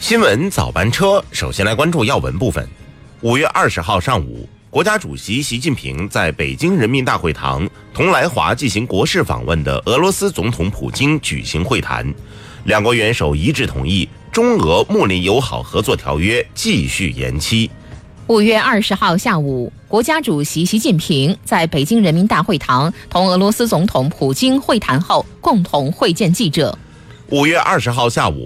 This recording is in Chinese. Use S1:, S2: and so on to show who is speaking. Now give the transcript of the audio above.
S1: 新闻早班车，首先来关注要闻部分。5月20号上午，国家主席习近平在北京人民大会堂同来华进行国事访问的俄罗斯总统普京举行会谈，两国元首一致同意中俄睦邻友好合作条约继续延期。
S2: 5月20号下午，国家主席习近平在北京人民大会堂同俄罗斯总统普京会谈后，共同会见记者。
S1: 5月20号下午，